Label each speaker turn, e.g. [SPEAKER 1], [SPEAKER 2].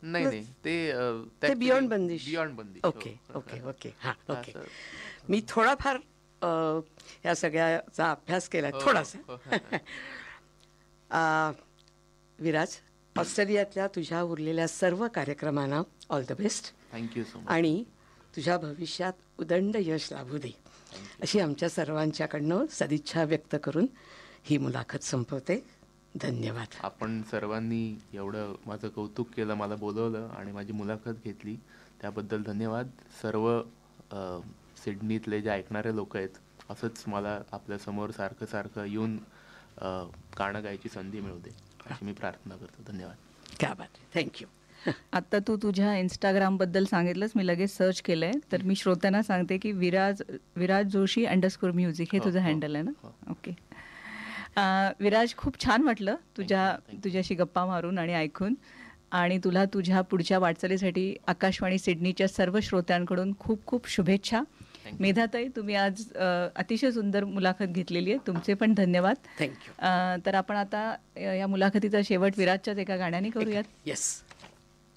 [SPEAKER 1] नाही नाही
[SPEAKER 2] ते बियॉन्ड बंदिश.
[SPEAKER 1] बियॉन्ड बंदिश.
[SPEAKER 2] ओके ओके ओके हां ओके. मी थोडाफार या सगळ्याचा अभ्यास केला थोडासा. विराज, ऑस्ट्रेलियातल्या तुझ्या उरलेल्या सर्व कार्यक्रमांना all the best.
[SPEAKER 1] Thank you so much.
[SPEAKER 2] आणि तुझ्या भविष्यात उदंड यश लाभू दे अशी आमच्या सर्वांच्याकडनं सदिच्छा व्यक्त करून ही मुलाखत संपवते. धन्यवाद.
[SPEAKER 1] आपण सर्वांनी एवढं माझं कौतुक केलं, मला बोलवलं आणि माझी मुलाखत घेतली त्याबद्दल धन्यवाद. सर्व सिडनीतले जे ऐकणारे लोक आहेत असंच मला आपल्यासमोर सारखं सारखं येऊन गाणं गायची संधी मिळू दे अशी मी प्रार्थना करतो. धन्यवाद.
[SPEAKER 2] क्या बात. थँक्यू.
[SPEAKER 3] आत्ता तू तुझ्या इंस्टाग्रामबद्दल सांगितलंस, मी लगेच सर्च केलं आहे. तर मी श्रोत्यांना सांगते की विराज जोशी _म्युझिक हे तुझं हँडल आहे ना. ओके. विराज, खूप छान वाटलं तुझ्याशी गप्पा मारून आणि ऐकून. आणि तुला तुझ्या पुढच्या वाटचालीसाठी आकाशवाणी सिडनीच्या सर्व श्रोत्यांकडून खूप खूप शुभेच्छा. मेधाताई, तुम्ही आज अतिशय सुंदर मुलाखत घेतलेली आहे, तुमचे पण धन्यवाद.
[SPEAKER 2] थँक्यू.
[SPEAKER 3] तर आपण आता या मुलाखतीचा शेवट विराजच्याच एका गाण्याने करूयात.
[SPEAKER 2] येस.